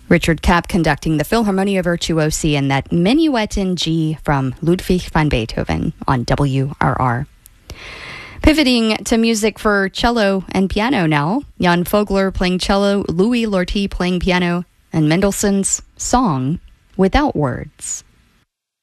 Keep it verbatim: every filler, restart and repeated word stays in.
Richard Kapp conducting the Philharmonia Virtuosi and that Minuet in G from Ludwig van Beethoven on W R R. Pivoting to music for cello and piano now, Jan Vogler playing cello, Louis Lortie playing piano, and Mendelssohn's Song Without Words.